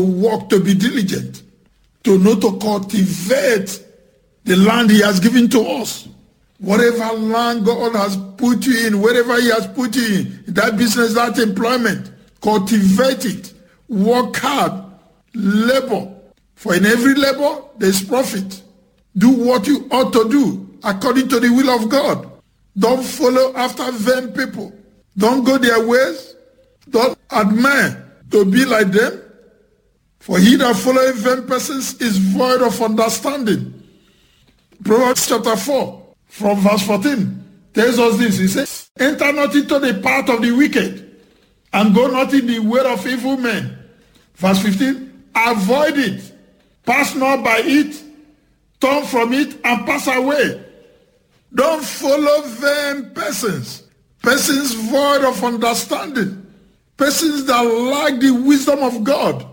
work, to be diligent, to know to cultivate the land he has given to us. Whatever land God has put you in, wherever he has put you in, that business, that employment, cultivate it, work hard, labor. For in every labor, there is profit. Do what you ought to do according to the will of God. Don't follow after vain people. Don't go their ways. Don't admire to be like them. For he that followeth vain persons is void of understanding. Proverbs chapter 4, from verse 14, tells us this. He says, enter not into the path of the wicked, and go not in the way of evil men. Verse 15, avoid it. Pass not by it. Turn from it and pass away. Don't follow vain persons. Persons void of understanding. Persons that lack the wisdom of God.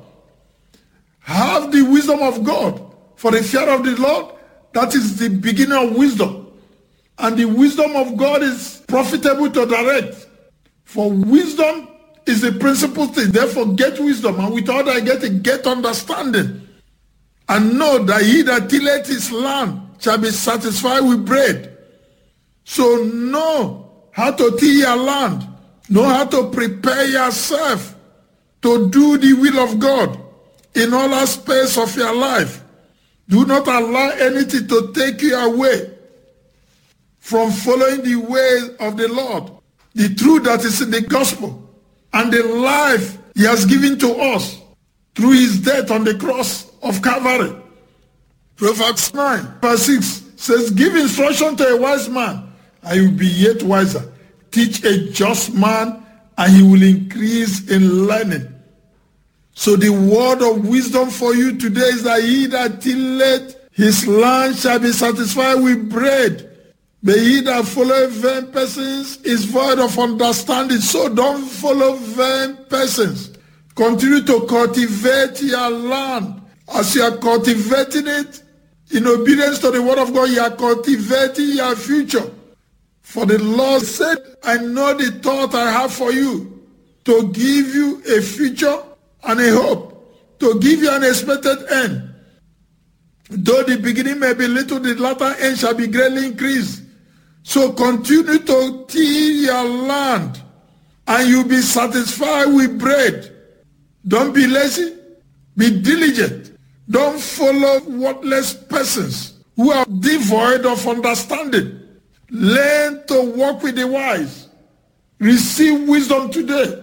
Have the wisdom of God. For the fear of the Lord, that is the beginning of wisdom. And the wisdom of God is profitable to direct. For wisdom is the principal thing. Therefore, get wisdom. And with all that getting, get understanding. And know that he that tilleth his land shall be satisfied with bread. So know how to till your land. Know how to prepare yourself to do the will of God in all aspects of your life. Do not allow anything to take you away from following the way of the Lord, the truth that is in the gospel, and the life he has given to us through his death on the cross of Calvary. Proverbs 9, verse 6 says, give instruction to a wise man, and he will be yet wiser. Teach a just man, and he will increase in learning. So the word of wisdom for you today is that he that tilleth his land shall be satisfied with bread. But he that followeth vain persons is void of understanding. So don't follow vain persons. Continue to cultivate your land. As you are cultivating it, in obedience to the word of God, you are cultivating your future. For the Lord said, I know the thought I have for you, to give you a future and a hope, to give you an expected end. Though the beginning may be little, the latter end shall be greatly increased. So continue to till your land, and you'll be satisfied with bread. Don't be lazy. Be diligent. Don't follow worthless persons who are devoid of understanding. Learn to walk with the wise. Receive wisdom today.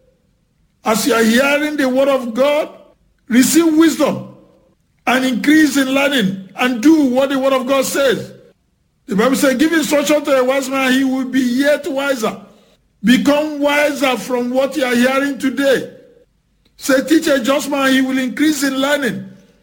As you are hearing the word of God, receive wisdom and increase in learning and do what the word of God says. The Bible says, give instruction to a wise man, he will be yet wiser. Become wiser from what you are hearing today. Say, teach a just man, he will increase in learning.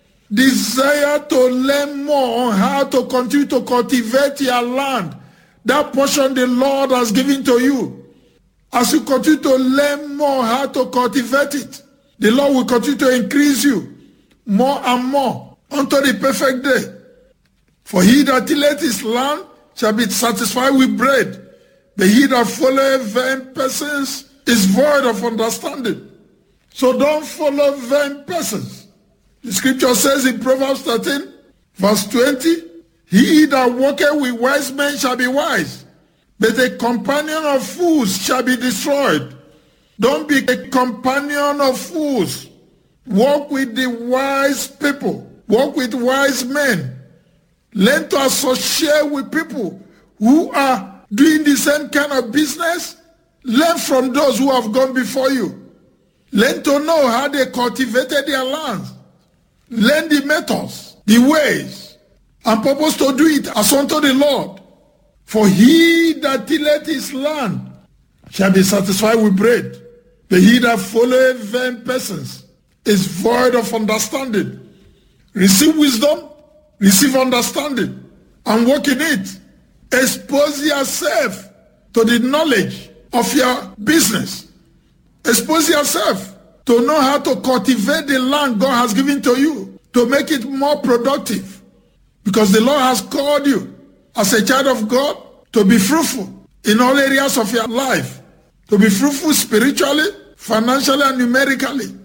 Desire to learn more on how to continue to cultivate your land, that portion the Lord has given to you. As you continue to learn more how to cultivate it, the Lord will continue to increase you more and more unto the perfect day. For he that tilleth his land shall be satisfied with bread, but he that followeth vain persons is void of understanding. So don't follow vain persons. The scripture says in Proverbs 13, verse 20, he that walketh with wise men shall be wise, but a companion of fools shall be destroyed. Don't be a companion of fools. Walk with the wise people. Walk with wise men. Learn to associate with people who are doing the same kind of business. Learn from those who have gone before you. Learn to know how they cultivated their lands. Learn the methods, the ways, and purpose to do it as unto the Lord. For he that tilleth his land shall be satisfied with bread, but he that followeth vain persons is void of understanding. Receive wisdom, receive understanding, and walk in it. Expose yourself to the knowledge of your business. Expose yourself to know how to cultivate the land God has given to you, to make it more productive. Because the Lord has called you as a child of God to be fruitful in all areas of your life. To be fruitful spiritually, financially, and numerically.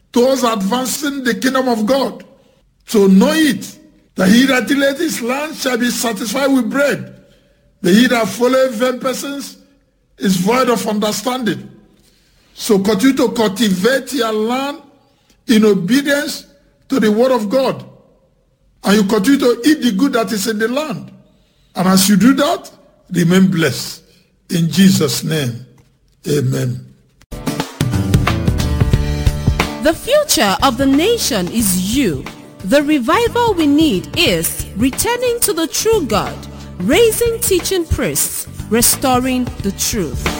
towards advancing the kingdom of God. So know it, that he that tilleth his land shall be satisfied with bread, but he that followeth vain persons is void of understanding. So continue to cultivate your land in obedience to the word of God, and you continue to eat the good that is in the land. And as you do that, remain blessed. In Jesus' name, amen. The future of the nation is you. The revival we need is returning to the true God, raising teaching priests, restoring the truth.